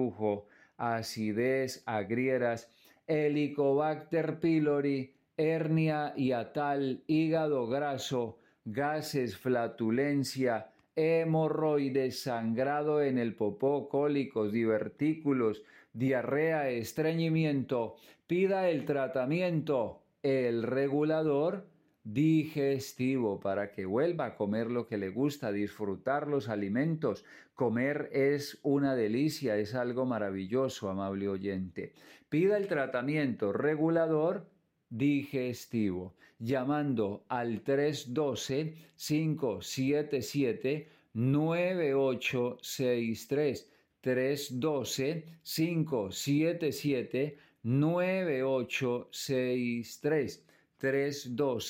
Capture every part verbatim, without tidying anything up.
reflujo, acidez, agrieras, Helicobacter pylori, hernia hiatal, hígado graso, gases, flatulencia, hemorroides, sangrado en el popó, cólicos, divertículos, diarrea, estreñimiento. Pida el tratamiento, el regulador digestivo, para que vuelva a comer lo que le gusta, disfrutar los alimentos. Comer es una delicia, es algo maravilloso, amable oyente. Pida el tratamiento regulador digestivo, llamando al tres uno dos, cinco siete siete, nueve ocho seis tres. tres uno dos, cinco siete siete, nueve ocho seis tres. tres uno dos,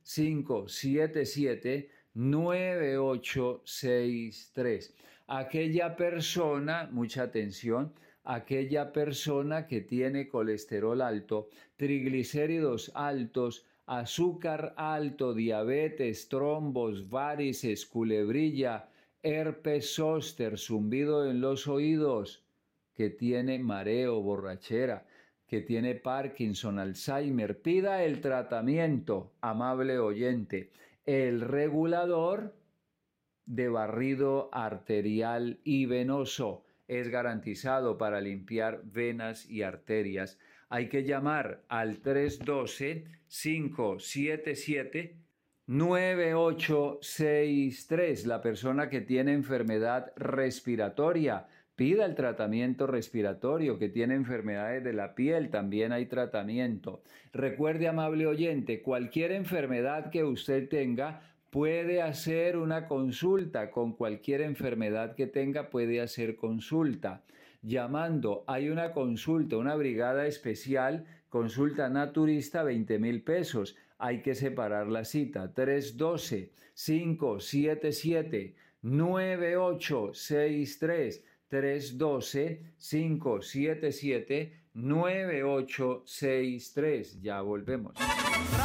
cinco siete siete, nueve ocho seis tres. Aquella persona, mucha atención, aquella persona que tiene colesterol alto, triglicéridos altos, azúcar alto, diabetes, trombos, varices, culebrilla, herpes zóster, zumbido en los oídos, que tiene mareo, borrachera, que tiene Parkinson, Alzheimer, pida el tratamiento, amable oyente, el regulador de barrido arterial y venoso. Es garantizado para limpiar venas y arterias. Hay que llamar al tres uno dos, cinco siete siete, nueve ocho seis tres. La persona que tiene enfermedad respiratoria, pida el tratamiento respiratorio. Que tiene enfermedades de la piel, también hay tratamiento. Recuerde, amable oyente, cualquier enfermedad que usted tenga, puede hacer una consulta. Con cualquier enfermedad que tenga puede hacer consulta. Llamando, hay una consulta, una brigada especial, consulta naturista, veinte mil pesos. Hay que separar la cita. tres uno dos, cinco siete siete, nueve ocho seis tres. tres uno dos, cinco siete siete, nueve ocho seis tres. Ya volvemos.